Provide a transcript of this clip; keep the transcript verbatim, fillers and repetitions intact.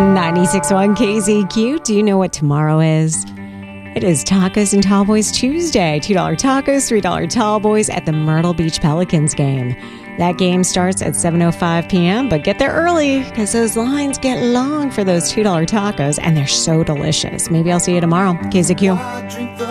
ninety-six point one K Z Q. Do you know what tomorrow is? It is Tacos and Tallboys Tuesday. two dollar tacos, three dollar tallboys at the Myrtle Beach Pelicans game. That game starts at seven oh five p.m., but get there early because those lines get long for those two dollar tacos, and they're so delicious. Maybe I'll see you tomorrow. K Z Q.